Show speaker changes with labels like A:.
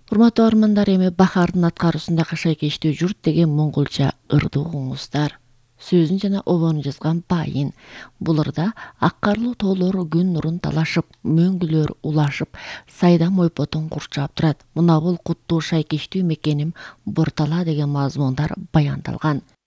A: Урматтуу армандар, эми Бахардын аткаруусундагы шайкештүү журт деген монголча ырды угуңуздар. Сөзүн жана обону жазган Байын. Бул ырда ак карлуу тоолор күн нурун талашып, мөңгүлөр улашып, сайдам ойпотун курчап турат. Мына бул куттуу шайкештүү мекеним Бортала деген мазмундар баяндалган.